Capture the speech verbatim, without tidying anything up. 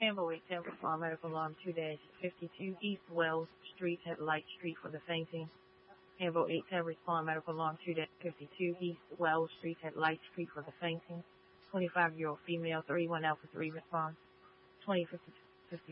Ambo eight ten respond medical alarm two fifty-two East Wells Street at Light Street for the fainting. Ambo eight ten respond medical alarm two fifty-two East Wells Street at Light Street for the fainting. twenty-five-year-old female thirty-one Alpha three response. twenty fifty-two